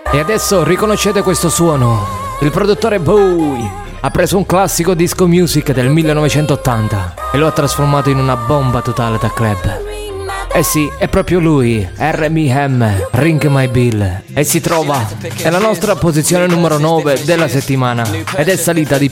E adesso riconoscete questo suono. Il produttore Bowie ha preso un classico disco music del 1980 e lo ha trasformato in una bomba totale da club. Eh sì, è proprio lui, R.M., Ring My Bell, e si trova nella nostra posizione numero 9 della settimana ed è salita di